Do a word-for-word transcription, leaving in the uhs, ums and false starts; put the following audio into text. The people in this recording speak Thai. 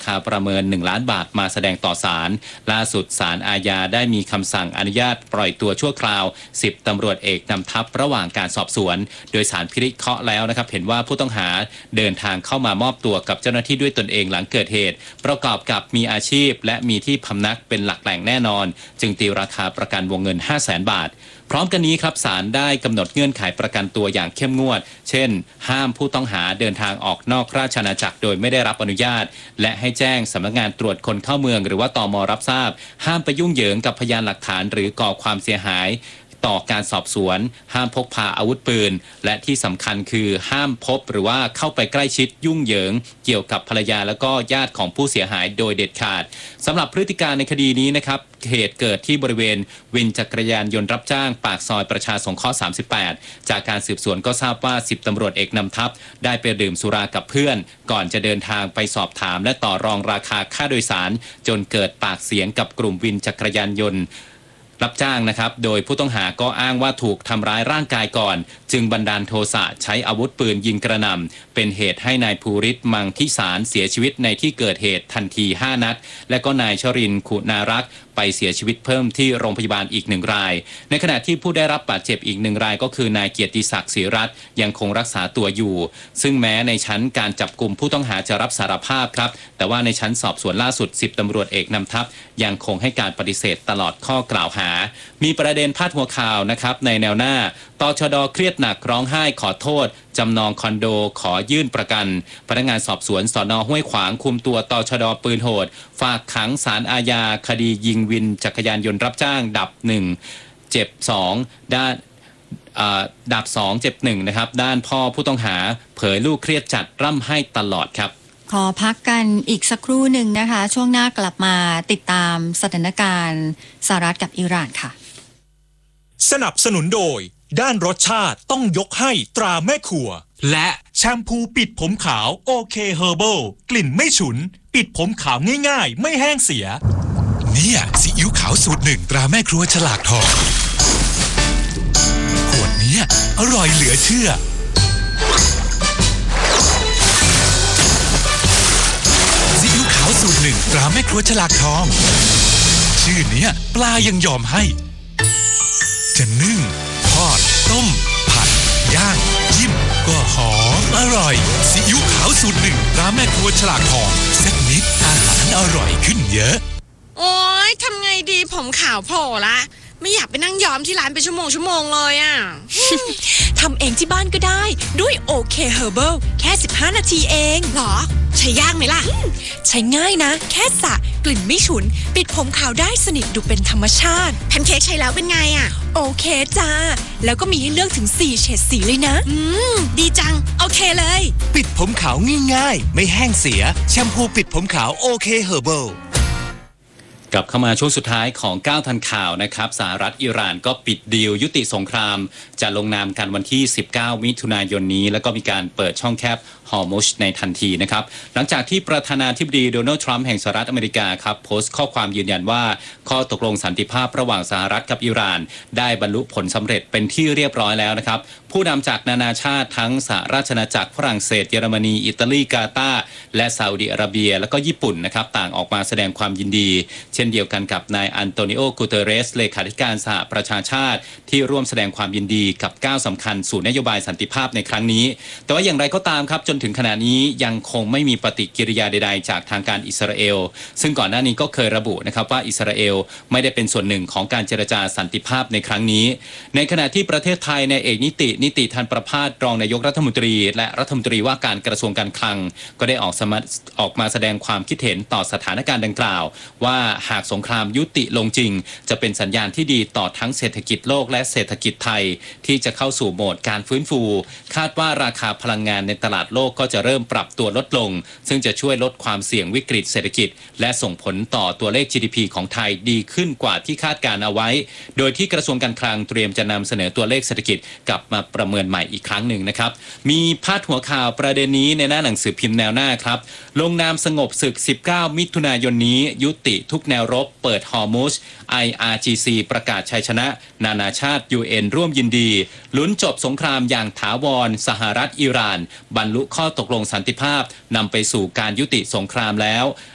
าประเมินหนึ่งล้านบาทมาแสดงต่อศาลล่าสุดศาลอาญาได้มีคำสั่งอนุญาตปล่อยตัวชั่วคราวสิบตำรวจเอกนำทัพระหว่างการสอบสวนโดยศาลพิเคราะห์แล้วนะครับเห็นว่าผู้ต้องหาเดินทางเข้ามามอบตัวกับเจ้าหน้าที่ด้วยตนเองหลังเกิดเหตุประกอบกับมีอาชีพและมีที่พำนักเป็นหลักแหล่งแน่นอนจึงตีราคาประกันวงเงิน ห้าแสน บาทพร้อมกันนี้ครับศาลได้กำหนดเงื่อนไขประกันตัวอย่างเข้มงวดเช่นห้ามผู้ต้องหาเดินทางออกนอกราชอาณาจักรโดยไม่ได้รับอนุญาตและให้แจ้งสำนักงานตรวจคนเข้าเมืองหรือว่าตม.รับทราบห้ามไปยุ่งเหยิงกับพยานหลักฐานหรือก่อความเสียหายต่อการสอบสวนห้ามพกพาอาวุธปืนและที่สำคัญคือห้ามพบหรือว่าเข้าไปใกล้ชิดยุ่งเหยิงเกี่ยวกับภรรยาและก็ญาติของผู้เสียหายโดยเด็ดขาดสำหรับพฤติการในคดีนี้นะครับเหตุเกิดที่บริเวณวินจักรยานยนต์รับจ้างปากซอยประชาสงเคราะห์สามสิบแปดจากการสืบสวนก็ทราบว่าสิบตำรวจเอกนำทัพได้ไปดื่มสุรากับเพื่อนก่อนจะเดินทางไปสอบถามและต่อรองราคาค่าโดยสารจนเกิดปากเสียงกับกลุ่มวินจักรยานยนต์รับจ้างนะครับโดยผู้ต้องหาก็อ้างว่าถูกทำร้ายร่างกายก่อนจึงบันดาลโทสะใช้อาวุธปืนยิงกระหน่ำเป็นเหตุให้นายภูริศมังทิสารเสียชีวิตในที่เกิดเหตุทันทีห้านัดและก็นายชรินทร์ขุนารักษ์ไปเสียชีวิตเพิ่มที่โรงพยาบาลอีกหนึ่งรายในขณะที่ผู้ได้รับบาดเจ็บอีกหนึ่งรายก็คือนายเกียรติศักดิ์ศรีรัตน์ยังคงรักษาตัวอยู่ซึ่งแม้ในชั้นการจับกุมผู้ต้องหาจะรับสารภาพครับแต่ว่าในชั้นสอบสวนล่าสุดสิบตำรวจเอกนำทัพยังคงให้การปฏิเสธตลอดข้อกล่าวหามีประเด็นพาดหัวข่าวนะครับในแนวหน้าตชด.เครียดหนักร้องไห้ขอโทษจำนองคอนโดขอยื่นประกันพนักงานสอบสวนสน.ห้วยขวางคุมตัวตชด.ปืนโหดฝากขังศาลอาญาคดียิงวินจักรยานยนต์รับจ้างดับหนึ่งเจ็บสองด้านดับสองเจ็บหนึ่งนะครับด้านพ่อผู้ต้องหาเผยลูกเครียดจัดร่ำไห้ตลอดครับขอพักกันอีกสักครู่หนึ่งนะคะช่วงหน้ากลับมาติดตามสถานการณ์สหรัฐกับอิหร่านค่ะสนับสนุนโดยด้านรสชาติต้องยกให้ตราแม่ครัวและแชมพูปิดผมขาวโอเคเฮอร์เบิลกลิ่นไม่ฉุนปิดผมขาวง่ายๆไม่แห้งเสียเนี่ยซีอิ๊วขาวสูตรหนึ่งตราแม่ครัวฉลากทองขวดนี้อร่อยเหลือเชื่อซีอิ๊วขาวสูตรหนึ่งตราแม่ครัวฉลากทองชื่อเนี้ยปลายังยอมให้จะนึ่งทอดต้มผัดย่างจิ้มก็หอมอร่อยซีอิ๊วขาวสูตรหนึ่งตราแม่ครัวฉลากทองสักนิดอาหารอร่อยขึ้นเยอะโอ๊ยทำไงดีผมขาวโผล่ละไม่อยากไปนั่งย้อมที่ร้านเป็นชั่วโมงชั่วโมงเลยอ่ะทำเองที่บ้านก็ได้ด้วยโอเคเฮอร์เบิลแค่สิบห้านาทีเองหรอใช้ยากไหมล่ะใช้ง่ายนะแค่สระกลิ่นไม่ฉุนปิดผมขาวได้สนิทดูเป็นธรรมชาติแพนเค้กใช้แล้วเป็นไงอ่ะโอเคจ้าแล้วก็มีให้เลือกถึงสี่เฉดสีเลยนะอืมดีจังโอเคเลยปิดผมขาวง่ายๆไม่แห้งเสียแชมพูปิดผมขาวโอเคเฮอร์เบิลกลับเข้ามาช่วงสุดท้ายของก้าวทันข่าวนะครับสหรัฐอิหร่านก็ปิดดีลยุติสงครามจะลงนามกันวันที่สิบเก้ามิถุนายนนี้แล้วก็มีการเปิดช่องแคบฮอร์มุชในทันทีนะครับหลังจากที่ประธานาธิบดีโดนัลด์ทรัมป์แห่งสหรัฐอเมริกาครับโพสต์ข้อความยืนยันว่าข้อตกลงสันติภาพระหว่างสหรัฐกับอิหร่านได้บรรลุผลสำเร็จเป็นที่เรียบร้อยแล้วนะครับผู้นำจากนานาชาติทั้งสหราชอาณาจักรฝรั่งเศสเยอรมนีอิตาลีกาตาร์และซาอุดิอาระเบียและก็ญี่ปุ่นนะครับต่างออกมาแสดงความยินดีเช่นเดียวกันกับนายอันโตนิโอ กูเตเรสเลขาธิการสหประชาชาติที่ร่วมแสดงความยินดีกับก้าวสำคัญสู่นโยบายสันติภาพในครั้งนี้แต่ว่าอย่างไรก็ตามครับจนถึงขณะนี้ยังคงไม่มีปฏิกิริยาใดๆจากทางการอิสราเอลซึ่งก่อนหน้านี้ก็เคยระบุนะครับว่าอิสราเอลไม่ได้เป็นส่วนหนึ่งของการเจรจาสันติภาพในครั้งนี้ในขณะที่ประเทศไทยในเอกนิตินิติธันประภาสรองนายกรัฐมนตรีและรัฐมนตรีว่าการกระทรวงการคลังก็ได้ออกสมัออกมาแสดงความคิดเห็นต่อสถานการณ์ดังกล่าวว่าหากสงครามยุติลงจริงจะเป็นสัญญาณที่ดีต่อทั้งเศรษฐกิจโลกและเศรษฐกิจไทยที่จะเข้าสู่โหมดการฟื้นฟูคาดว่าราคาพลังงานในตลาดโลกก็จะเริ่มปรับตัวลดลงซึ่งจะช่วยลดความเสี่ยงวิกฤตเศรษฐกิจและส่งผลต่อตัวเลข จี ดี พี ของไทยดีขึ้นกว่าที่คาดการเอาไว้โดยที่กระทรวงการคลังเตรียมจะนำเสนอตัวเลขเศรษฐกิจกลับมาประเมินใหม่อีกครั้งหนึ่งนะครับมีพาดหัวข่าวประเด็นนี้ในหน้าหนังสือพิมพ์แนวหน้าครับลงนามสงบศึกสิบเก้ามิถุนายนนี้ยุติทุกแนวรบเปิดฮอร์มุซ ไอ อาร์ จี ซี ประกาศชัยชนะนานาชาติ ยู เอ็น ร่วมยินดีลุ้นจบสงครามอย่างถาวรสหรัฐอิหร่านบรรลุข้อตกลงสันติภาพนำไปสู่การยุติสงครามแล้ว